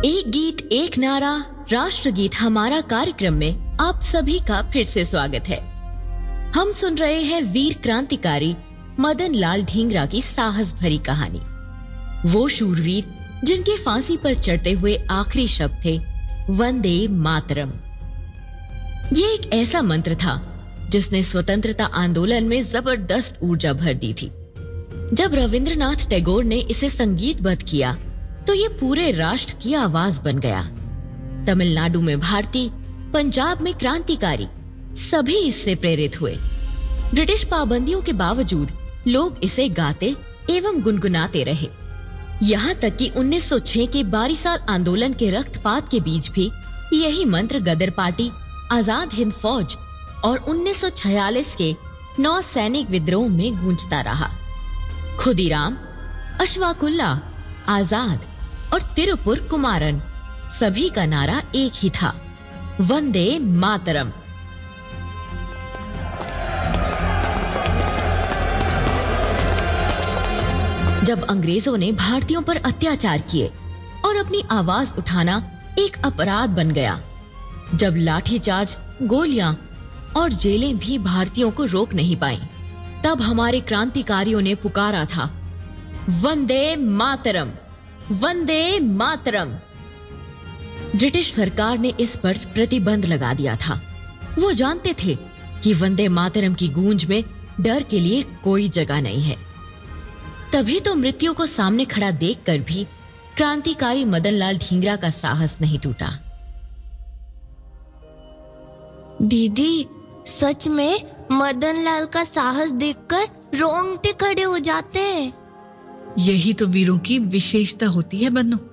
एक गीत एक नारा राष्ट्रगीत हमारा कार्यक्रम में आप सभी का फिर से स्वागत है। हम सुन रहे हैं वीर क्रांतिकारी मदन लाल ढींगरा की साहस भरी कहानी। वो शूरवीर जिनके फांसी पर चढ़ते हुए आखिरी शब्द थे वंदे मातरम। ये एक ऐसा मंत्र था जिसने स्वतंत्रता आंदोलन में जबरदस्त ऊर्जा भर दी थी। जब रविंद्रनाथ टैगोर ने इसे संगीतबद्ध किया तो ये पूरे राष्ट्र की आवाज बन गया। तमिलनाडु में भारतीय, पंजाब में क्रांतिकारी, सभी इससे प्रेरित हुए। ब्रिटिश पाबंदियों के बावजूद लोग इसे गाते एवं गुनगुनाते रहे। यहाँ तक कि 1906 के 12 साल आंदोलन के रक्तपात के बीच भी यही मंत्र गदर पार्टी, आजाद हिंद फौज और 1946 के 9 सैनिक विद्रोह में गूंजता रहा। खुदीराम, अशफाकुल्ला, आजाद और तिरुपुर कुमारन, सभी का नारा एक ही था, वंदे मातरम। जब अंग्रेजों ने भारतीयों पर अत्याचार किए और अपनी आवाज उठाना एक अपराध बन गया, जब लाठीचार्ज, गोलियां और जेलें भी भारतीयों को रोक नहीं पाईं, तब हमारे क्रांतिकारियों ने पुकारा था, वंदे मातरम, वंदे मातरम। ब्रिटिश सरकार ने इस पर प्रतिबंध लगा दिया था। वो जानते थे कि वंदे मातरम की गूंज में डर के लिए कोई जगह नहीं है। तभी तो मृत्यु को सामने खड़ा देखकर भी क्रांतिकारी मदन लाल ढींगरा का साहस नहीं टूटा। दीदी, सच में मदन लाल का साहस देखकर रोंगटे खड़े हो जाते हैं। यही तो वीरों की विशेषता होती है बन्नू।